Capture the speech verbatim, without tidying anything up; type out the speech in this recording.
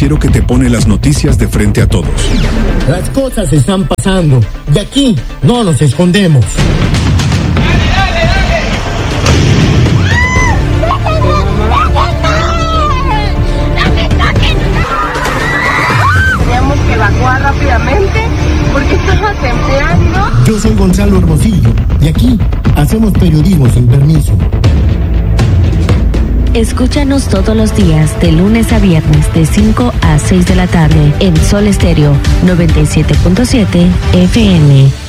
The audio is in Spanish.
noticiero que te pone las noticias de frente a todos. Las cosas están pasando y aquí no nos escondemos. Teníamos que evacuar rápidamente porque estaba temblando. Yo soy Gonzalo Hermosillo y aquí hacemos periodismo sin permiso. Escúchanos todos los días, de lunes a viernes, de cinco a seis de la tarde, en Sol Estéreo noventa y siete punto siete F M.